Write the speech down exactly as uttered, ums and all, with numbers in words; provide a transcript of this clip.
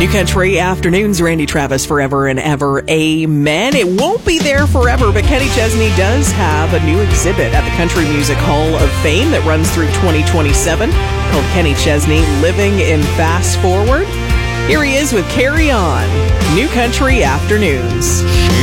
New Country Afternoons, Randy Travis, forever and ever, amen. It won't be there forever, but Kenny Chesney does have a new exhibit at the Country Music Hall of Fame that runs through twenty twenty-seven called Kenny Chesney Living in Fast Forward. Here he is with Carry On, New Country Afternoons.